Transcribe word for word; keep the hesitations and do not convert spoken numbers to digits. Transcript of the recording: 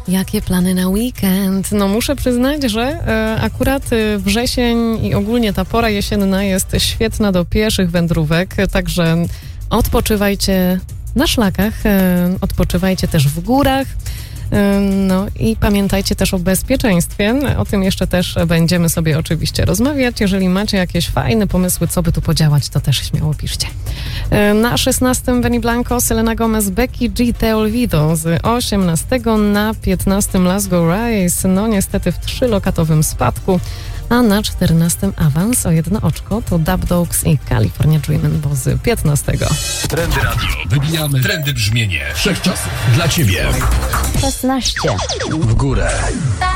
Jakie plany na weekend? No muszę przyznać, że e, akurat wrzesień i ogólnie ta pora jesienna jest świetna do pieszych wędrówek, także odpoczywajcie na szlakach, e, odpoczywajcie też w górach. No i pamiętajcie też o bezpieczeństwie. O tym jeszcze też będziemy sobie oczywiście rozmawiać. Jeżeli macie jakieś fajne pomysły, co by tu podziałać, to też śmiało piszcie. Na szesnastym Benny Blanco, Selena Gomez, Becky G, Te Olvido. Z osiemnastego na piętnastym Let's Go Rise. No niestety w trzylokatowym spadku. A na czternastym awans o jedno oczko to Dub Dogs i California Dreamin', bo z piętnastego. Trendy Radio. Wybijamy trendy brzmienie wszechczasów. Dla Ciebie. szesnaście. W górę.